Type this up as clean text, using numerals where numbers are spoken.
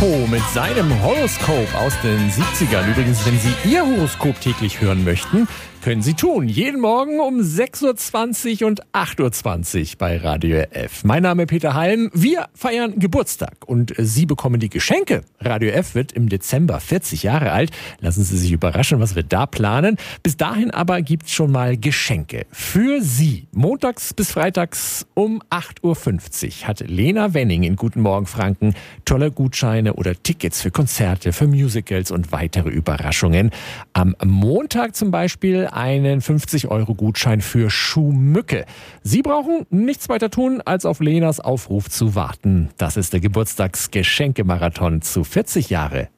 Heiko mit seinem Horoskop aus den 70ern. Übrigens, wenn Sie Ihr Horoskop täglich hören möchten, können Sie tun. Jeden Morgen um 6.20 Uhr und 8.20 Uhr bei Radio F. Mein Name ist Peter Halm. Wir feiern Geburtstag und Sie bekommen die Geschenke. Radio F wird im Dezember 40 Jahre alt. Lassen Sie sich überraschen, was wir da planen. Bis dahin aber gibt's schon mal Geschenke. Für Sie. Montags bis freitags um 8.50 Uhr hat Lena Wenning in Guten Morgen Franken tolle Gutscheine oder Tickets für Konzerte, für Musicals und weitere Überraschungen. Am Montag zum Beispiel einen 50-Euro-Gutschein für Schuhmücke. Sie brauchen nichts weiter tun, als auf Lenas Aufruf zu warten. Das ist der Geburtstagsgeschenkemarathon zu 40 Jahre